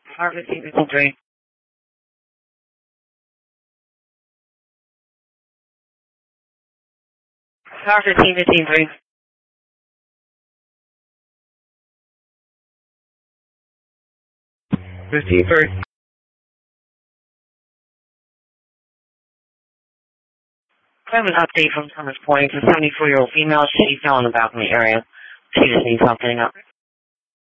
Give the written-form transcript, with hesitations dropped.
Car 1553. Car 1553. 53. I have an update from Summers Point. It's a 74-year-old female. She fell in the balcony area. She just needs help getting up.